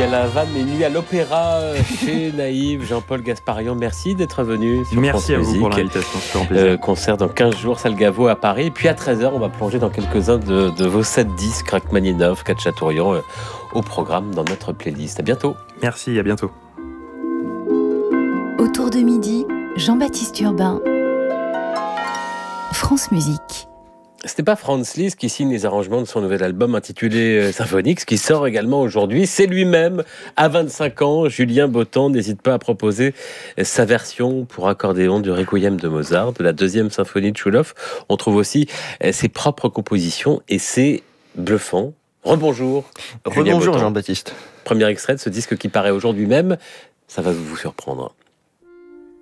à la Havane, mais une nuit à l'opéra chez Naïve. Jean-Paul Gasparian, merci d'être venu sur France Merci à Musique. vous pour l'invitation, c'est un plaisir. Concert dans 15 jours, salle Gaveau à Paris. Et puis à 13h, on va plonger dans quelques-uns de vos 7 disques, Rachmaninov, Khatchatourian, au programme dans notre playlist. À bientôt. Merci, à bientôt. Autour de midi, Jean-Baptiste Urbain, France Musique. C'était pas Franz Liszt qui signe les arrangements de son nouvel album intitulé Symphonix, qui sort également aujourd'hui. C'est lui-même, à 25 ans. Julien Bottan n'hésite pas à proposer sa version pour accordéon du Requiem de Mozart, de la deuxième symphonie de Chouloff. On trouve aussi ses propres compositions et c'est bluffant. Rebonjour. Rebonjour Jean-Baptiste. Premier extrait de ce disque qui paraît aujourd'hui même. Ça va vous surprendre.